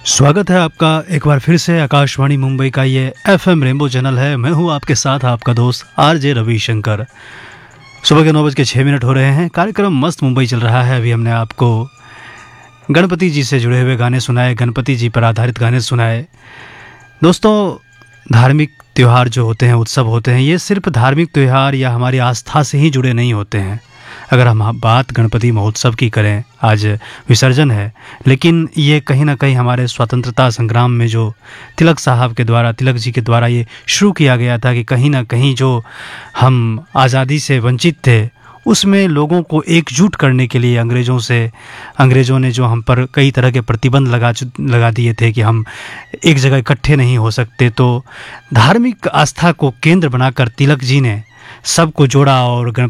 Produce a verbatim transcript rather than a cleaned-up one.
स्वागत है आपका एक बार फिर से आकाशवाणी मुंबई का ये एफएम रेनबो चैनल है। मैं हूँ आपके साथ आपका दोस्त आरजे रविशंकर। सुबह के नौ बज के छः मिनट हो रहे हैं। कार्यक्रम मस्त मुंबई चल रहा है। अभी हमने आपको गणपति जी से जुड़े हुए गाने सुनाए, गणपति जी पर आधारित गाने सुनाए। दोस्तों, धार्मिक त्यौहार जो होते हैं, उत्सव होते हैं, ये सिर्फ धार्मिक त्यौहार या हमारी आस्था से ही जुड़े नहीं होते हैं। अगर हम बात गणपति महोत्सव की करें, आज विसर्जन है, लेकिन ये कहीं ना कहीं हमारे स्वतंत्रता संग्राम में जो तिलक साहब के द्वारा, तिलक जी के द्वारा ये शुरू किया गया था कि कहीं ना कहीं जो हम आज़ादी से वंचित थे, उसमें लोगों को एकजुट करने के लिए अंग्रेज़ों से अंग्रेज़ों ने जो हम पर कई तरह के प्रतिबंध लगा लगा दिए थे कि हम एक जगह इकट्ठे नहीं हो सकते, तो धार्मिक आस्था को केंद्र बनाकर तिलक जी ने सबको जोड़ा और